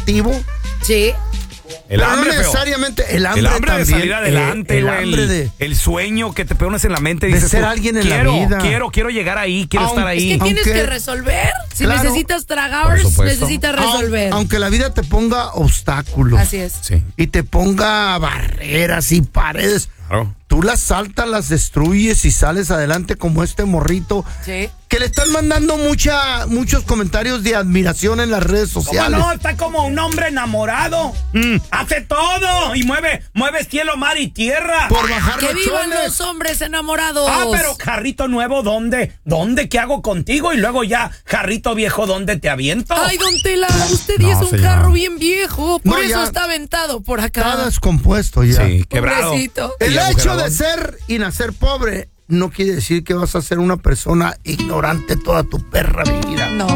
creativo. Sí. El hambre, no necesariamente el hambre de también, salir adelante, el hambre el sueño que te pones en la mente y de dices ser tú, alguien en la vida. Quiero llegar ahí, quiero estar ahí. Es que tienes que resolver. Si necesitas tragars, necesitas resolver. Aunque la vida te ponga obstáculos. Así es. Sí. Y te ponga barreras y paredes. Claro. Tú las saltas, las destruyes y sales adelante como este morrito. Sí. Que le están mandando muchos comentarios de admiración en las redes sociales. ¿Cómo no? Está como un hombre enamorado. Hace todo y mueve cielo, mar y tierra. Por bajar ¡Que los vivan chones. los hombres enamorados! Pero jarrito nuevo, ¿dónde? ¿Qué hago contigo? Y luego ya, jarrito viejo, ¿dónde te aviento? Ay, don Tela, usted ya es un señor. carro bien viejo. Por No, eso ya está aventado por acá. Está descompuesto ya. Sí, quebrado. Pobrecito. El Y hecho agujeradón. de ser y nacer pobre no quiere decir que vas a ser una persona ignorante toda tu perra vida. No,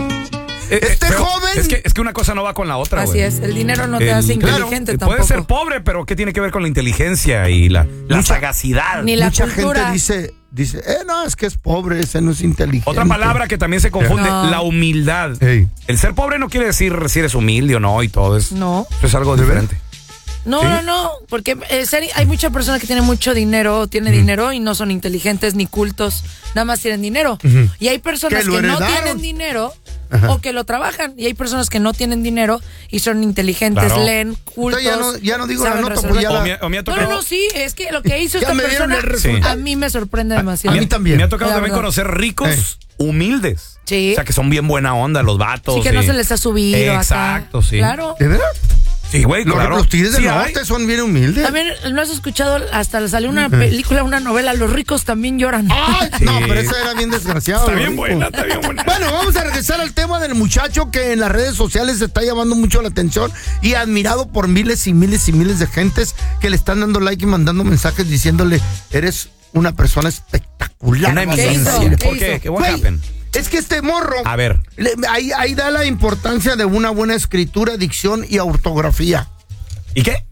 Pero joven. Es que una cosa no va con la otra, así güey. es. El dinero no te hace inteligente tampoco. Puede ser pobre, pero ¿qué tiene que ver con la inteligencia y la sagacidad? Ni la Mucha cultura. gente dice, no, es que es pobre, ese no es inteligente. Otra palabra que también se confunde, No. la humildad. Ey. El ser pobre no quiere decir si eres humilde o no y todo eso. No. Eso es algo diferente. No, ¿Sí? no, porque hay muchas personas que tienen mucho dinero, dinero y no son inteligentes ni cultos, nada más tienen dinero. Y hay personas Que lo que no heredaron. tienen dinero Ajá. o que lo trabajan. Y hay personas que no tienen dinero y son inteligentes, Claro. leen, cultos. Entonces ya no digo la saben nota, resolver. pues ya O me ha No, tocado, sí, es que lo que hizo Ya esta me dieron persona el resultado. a mí me sorprende demasiado. a mí también. Me ha tocado La también verdad. conocer ricos, humildes. Sí. O sea, que son bien buena onda los vatos. Sí, que no se les ha subido Exacto, acá. sí. Claro. ¿De verdad? Sí, güey, claro. Los tigres del Sí hay. norte son bien humildes. También, ¿no has escuchado? Hasta le salió una película, una novela, Los ricos también lloran. Ay, Sí. no, pero esa era bien desgraciado. Está lo bien rico. buena, está bien buena. Bueno, vamos a regresar al tema del muchacho que en las redes sociales se está llamando mucho la atención y admirado por miles y miles y miles de gentes que le están dando like y mandando mensajes diciéndole, eres una persona espectacular. Una ¿Qué eminencia. hizo? ¿Por ¿Qué qué? hizo? ¿Qué what Güey, happened? es que este morro, A ver. ahí da la importancia de una buena escritura, dicción y ortografía. ¿Y qué?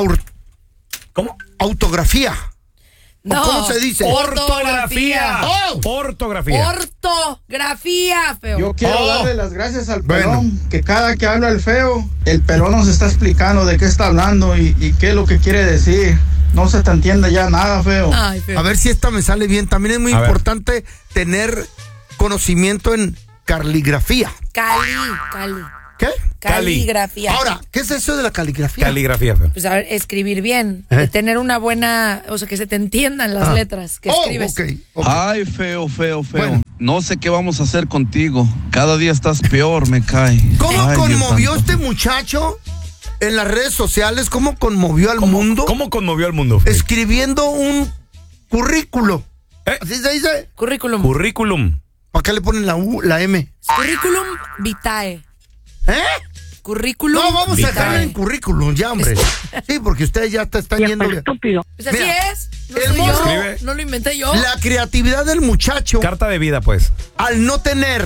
¿Cómo? Autografía. No, ¿Cómo se dice? Ortografía. Oh. Ortografía. Ortografía, feo. Yo quiero Oh. darle las gracias al Bueno. pelón, que cada que habla el feo, el pelón nos está explicando de qué está hablando y qué es lo que quiere decir. No se te entiende ya nada, feo. Ay, feo. A ver si esta me sale bien. También es muy A ver. importante tener conocimiento en caligrafía. ¿Qué? Caligrafía. Ahora, ¿qué es eso de la caligrafía? Caligrafía, feo. Pues a ver, escribir bien, tener una buena, o sea, que se te entiendan las letras que escribes. Ok. Ay, feo. Bueno. No sé qué vamos a hacer contigo. Cada día estás peor, me cae. ¿Cómo Ay, conmovió Dios santo. este muchacho en las redes sociales? ¿Cómo conmovió al mundo? ¿Cómo conmovió al mundo, feo? Escribiendo un currículo. ¿Así se dice? Currículum. Currículum. ¿Para qué le ponen la U, la M? Currículum vitae. ¿Eh? Currículum No, vamos a vitae. dejarlo en currículum, ya, hombre. Sí, porque ustedes ya te están yendo. Pues así Mira, es. No el soy yo, morro- Escribe. no lo inventé yo. La creatividad del muchacho, Carta de vida, pues. al no tener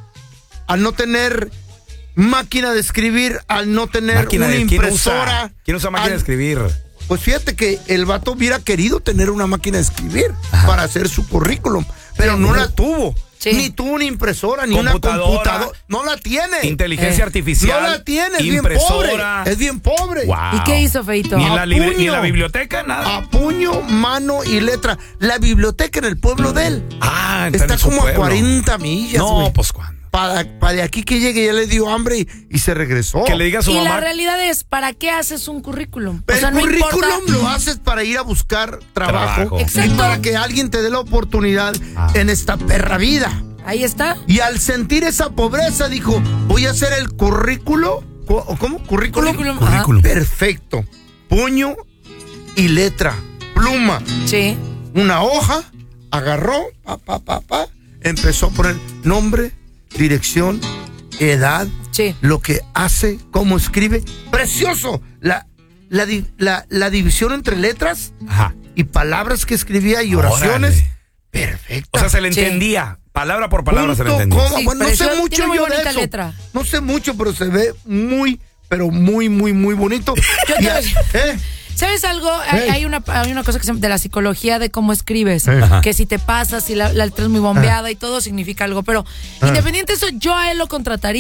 máquina de escribir, al no tener una impresora. ¿Quién usa máquina de escribir? Pues fíjate que el vato hubiera querido tener una máquina de escribir para hacer su currículum, pero no la tuvo. Sí. Ni tuvo una impresora, ni una Computadora. computadora. No la tiene. Inteligencia No artificial. la tiene, es impresora. bien pobre. Wow. ¿Y qué hizo, feito? Ni en la, A ni en la puño. biblioteca, nada. A puño, mano y letra. La biblioteca en el pueblo de él está en su como a pueblo. 40 millas, No, güey. pues ¿cuándo? Para de aquí que llegue ya le dio hambre y se regresó. Que le diga a su Y mamá. la realidad es, ¿para qué haces un currículum? Pero o sea, el no currículum importa. lo haces para ir a buscar trabajo. Exacto. Y para que alguien te dé la oportunidad en esta perra vida. Ahí está. Y al sentir esa pobreza dijo, voy a hacer el currículo. ¿Cómo? ¿Currículum? Currículum. Perfecto. Puño y letra. Pluma. Sí. Una hoja. Agarró. Empezó a poner nombre, dirección, edad. Sí. Lo que hace, cómo escribe. ¡Precioso! La división entre letras Ajá. y palabras que escribía y oraciones. Órale. Perfecto. O sea, se le Sí. entendía. Palabra por palabra se le Punto, entendía. coma. Sí, Bueno, no sé precioso. mucho Tiene muy yo de bonita eso. letra. No sé mucho, pero se ve muy, pero muy, muy, muy bonito. Yo te Y, voy- ¿Sabes algo? Hay una cosa que se llama de la psicología de cómo escribes. Ajá. Que si te pasas, si la letra es muy bombeada y todo significa algo. Pero independiente de eso, yo a él lo contrataría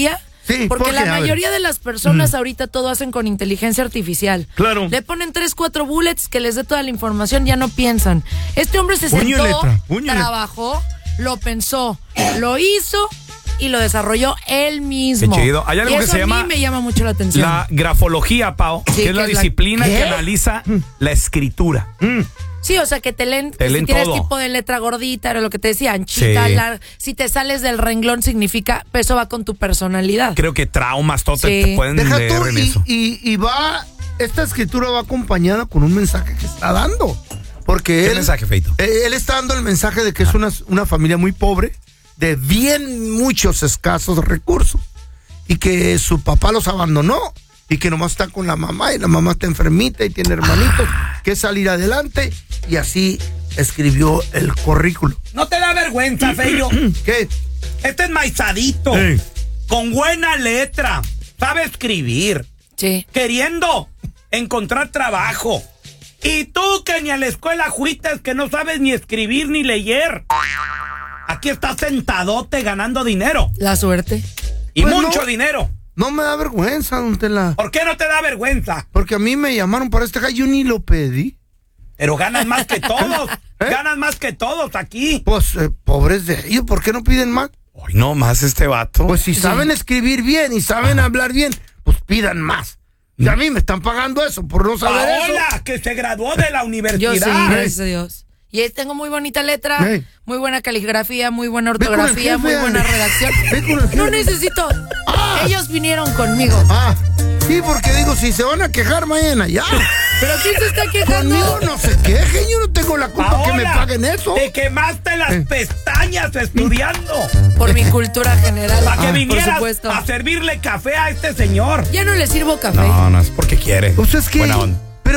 Sí, Porque ¿por la qué? A ver. mayoría de las personas ahorita todo hacen con inteligencia artificial. Claro. Le ponen 3, 4 bullets que les dé toda la información, ya no piensan. Este hombre se Puño y sentó, letra, puño y letra. trabajó, lo pensó, lo hizo y lo desarrolló él mismo. Qué chido. Hay algo y que eso se a mí llama me llama mucho la atención. La grafología, Pao, Sí, que es la que es la- disciplina ¿Qué? que analiza la escritura. Sí, o sea, que te leen si tienes todo. tipo de letra gordita, era lo que te decía, anchita, Sí. si te sales del renglón significa, eso va con tu personalidad. Creo que traumas, todo Sí. te pueden Deja leer tú, en eso. y va, esta escritura va acompañada con un mensaje que está dando. Porque ¿Qué él, mensaje, Feito? Él está dando el mensaje de que es una familia muy pobre, de bien muchos escasos recursos, y que su papá los abandonó, y que nomás está con la mamá, y la mamá está enfermita y tiene hermanitos, que salir adelante, y así escribió el currículo. No te da vergüenza, Feyo. ¿Qué? Este es maizadito, Sí. con buena letra, sabe escribir, Sí. queriendo encontrar trabajo. Y tú que ni a la escuela fuiste, que no sabes ni escribir ni leer. Aquí estás sentadote ganando dinero. La suerte. Y Pues mucho no. dinero. No me da vergüenza, don Tela. ¿Por qué no te da vergüenza? Porque a mí me llamaron para este jale, yo ni lo pedí. Pero ganas más que todos. ¿Eh? Ganas más que todos aquí. Pues, pobres de ellos, ¿por qué no piden más? Hoy no más este vato. Pues si saben escribir bien y saben hablar bien, pues pidan más. Y a mí me están pagando eso por no saber eso. Paola, que se graduó de la Yo universidad. sí, gracias a Dios. Y tengo muy bonita letra, Ey. muy buena caligrafía, muy buena Ve con el ortografía, jefe, muy buena Ale. redacción. Ve con el jefe. No necesito. Ellos vinieron conmigo. Ah, sí, porque digo, si se van a quejar mañana, ya. ¿Pero quién se está quejando? Conmigo no se quejen, yo no tengo la culpa que me Paola, paguen eso. te quemaste las pestañas estudiando. Por mi cultura general. Para que por vinieras supuesto. a servirle café a este señor. Ya no le sirvo café. no es porque quiere. Pues es que Buena onda.